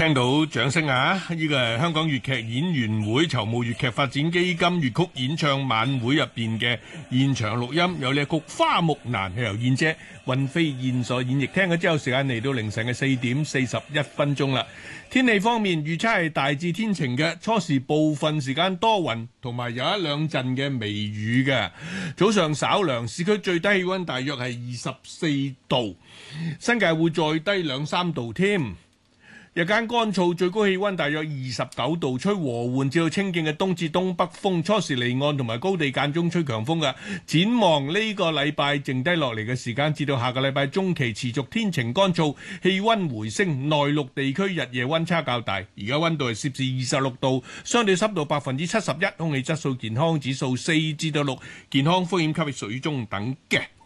聽到掌聲啊！呢個係香港粵劇演員會籌募粵劇發展基金粵曲演唱晚會入邊嘅現場錄音，有呢曲《花木蘭》係由燕姐雲飛燕所演繹。聽咗之後，時間嚟到凌晨嘅4:41啦。天氣方面預測係大致天晴嘅，初時部分時間多雲，同埋有一兩陣嘅微雨嘅。早上稍涼，市區最低氣溫大約係24度，新界會再低2-3度添。日間乾燥，最高氣溫大約29度，吹和緩至到清勁嘅東至東北風，初時離岸同埋高地間中吹強風嘅。展望呢個禮拜剩低落嚟嘅時間，至到下個禮拜中期持續天晴乾燥，氣溫回升，內陸地區日夜溫差較大。而家溫度係攝氏26度，相對濕度71%，空氣質素健康指數4至6，健康風險級別屬於中等嘅。